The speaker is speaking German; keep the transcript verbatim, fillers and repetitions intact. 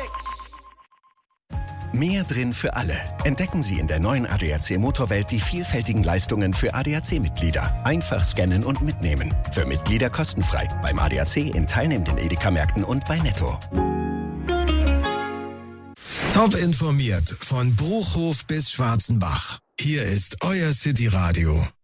Mehr drin für alle. Entdecken Sie in der neuen A D A C Motorwelt die vielfältigen Leistungen für A D A C-Mitglieder. Einfach scannen und mitnehmen. Für Mitglieder kostenfrei. Beim A D A C in teilnehmenden Edeka-Märkten und bei Netto. Top informiert von Bruchhof bis Schwarzenbach. Hier ist euer City Radio.